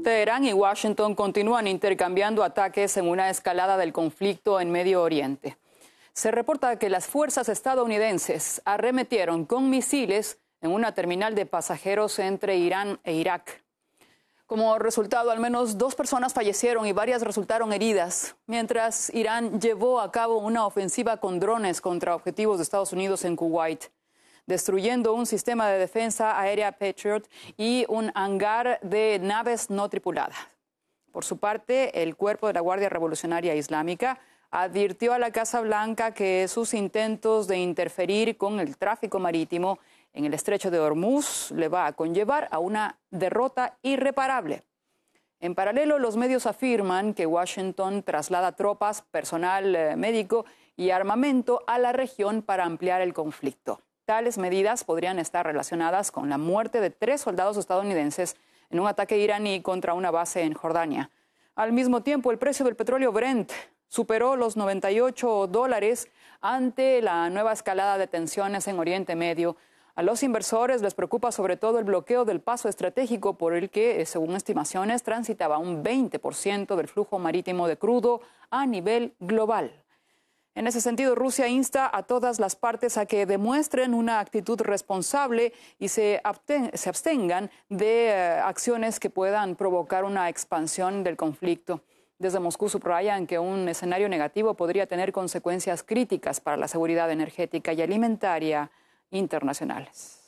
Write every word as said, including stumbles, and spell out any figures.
Teherán y Washington continúan intercambiando ataques en una escalada del conflicto en Medio Oriente. Se reporta que las fuerzas estadounidenses arremetieron con misiles en una terminal de pasajeros entre Irán e Irak. Como resultado, al menos dos personas fallecieron y varias resultaron heridas, mientras Irán llevó a cabo una ofensiva con drones contra objetivos de Estados Unidos en Kuwait, destruyendo un sistema de defensa aérea Patriot y un hangar de naves no tripuladas. Por su parte, el Cuerpo de la Guardia Revolucionaria Islámica advirtió a la Casa Blanca que sus intentos de interferir con el tráfico marítimo en el estrecho de Hormuz le va a conllevar a una derrota irreparable. En paralelo, los medios afirman que Washington traslada tropas, personal eh, médico y armamento a la región para ampliar el conflicto. Tales medidas podrían estar relacionadas con la muerte de tres soldados estadounidenses en un ataque iraní contra una base en Jordania. Al mismo tiempo, el precio del petróleo Brent superó los noventa y ocho dólares ante la nueva escalada de tensiones en Oriente Medio. A los inversores les preocupa sobre todo el bloqueo del paso estratégico por el que, según estimaciones, transitaba un veinte por ciento del flujo marítimo de crudo a nivel global. En ese sentido, Rusia insta a todas las partes a que demuestren una actitud responsable y se abstengan de uh, acciones que puedan provocar una expansión del conflicto. Desde Moscú subrayan que un escenario negativo podría tener consecuencias críticas para la seguridad energética y alimentaria internacionales.